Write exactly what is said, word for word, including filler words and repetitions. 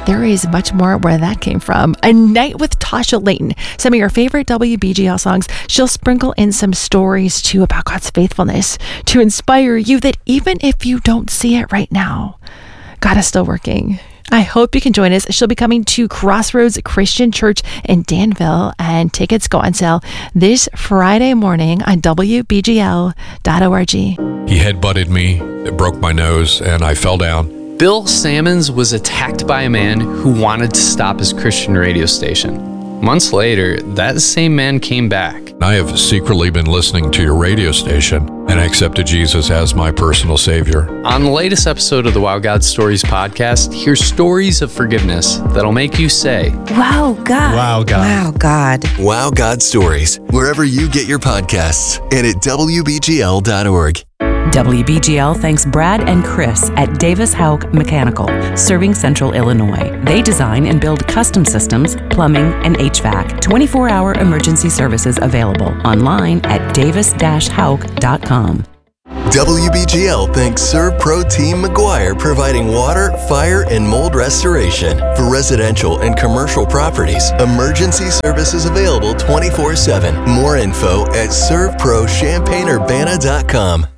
there is much more where that came from. A Night with Tasha Layton. Some of your favorite W B G L songs. She'll sprinkle in some stories too about God's faithfulness to inspire you that even if you don't see it right now, God is still working. I hope you can join us. She'll be coming to Crossroads Christian Church in Danville, and tickets go on sale this Friday morning on W B G L dot org. He headbutted me, it broke my nose, and I fell down. Bill Sammons was attacked by a man who wanted to stop his Christian radio station. Months later, that same man came back. I have secretly been listening to your radio station and accepted Jesus as my personal Savior. On the latest episode of the Wow God Stories podcast, hear stories of forgiveness that'll make you say, Wow, God. Wow, God. Wow, God. Wow God Stories, wherever you get your podcasts and at W B G L dot org. W B G L thanks Brad and Chris at Davis Houck Mechanical, serving Central Illinois. They design and build custom systems, plumbing, and H V A C. twenty-four hour emergency services available online at davis dash houck dot com. W B G L thanks ServPro Team McGuire, providing water, fire, and mold restoration for residential and commercial properties. Emergency services available twenty-four seven. More info at serve pro champaign urbana dot com.